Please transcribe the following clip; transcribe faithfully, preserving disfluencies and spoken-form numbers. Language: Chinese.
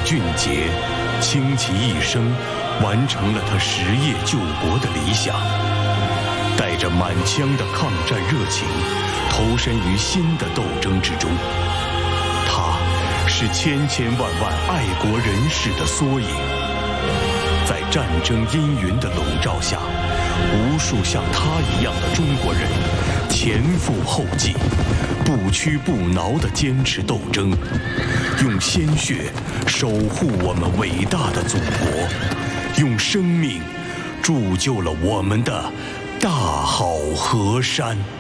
俊杰，倾其一生，完成了他实业救国的理想。带着满腔的抗战热情，投身于新的斗争之中。他是千千万万爱国人士的缩影。在战争阴云的笼罩下，无数像他一样的中国人前赴后继，不屈不挠地坚持斗争，用鲜血守护我们伟大的祖国，用生命铸就了我们的大好河山。